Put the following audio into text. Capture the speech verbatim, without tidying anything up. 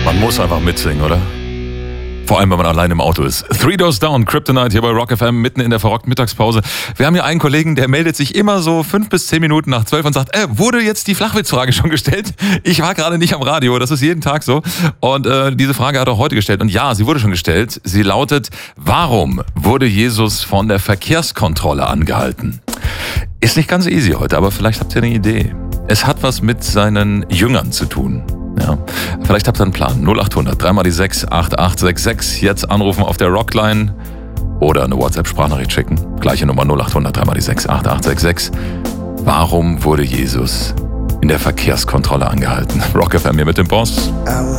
Man muss einfach mitsingen, oder? Vor allem, wenn man allein im Auto ist. Three Doors Down, Kryptonite hier bei Rock F M, mitten in der verrockten Mittagspause. Wir haben hier einen Kollegen, der meldet sich immer so fünf bis zehn Minuten nach zwölf und sagt, äh, wurde jetzt die Flachwitzfrage schon gestellt? Ich war gerade nicht am Radio, das ist jeden Tag so. Und äh, diese Frage hat er heute gestellt. Und ja, sie wurde schon gestellt. Sie lautet, warum wurde Jesus von der Verkehrskontrolle angehalten? Ist nicht ganz easy heute, aber vielleicht habt ihr eine Idee. Es hat was mit seinen Jüngern zu tun. Ja, vielleicht habt ihr einen Plan. null acht hundert, drei mal die sechs, acht acht sechs sechs. Jetzt anrufen auf der Rockline oder eine WhatsApp-Sprachnachricht schicken. Gleiche Nummer null acht hundert, drei mal die sechs, acht acht sechs sechs. Warum wurde Jesus in der Verkehrskontrolle angehalten? Rock F M hier mit dem Boss.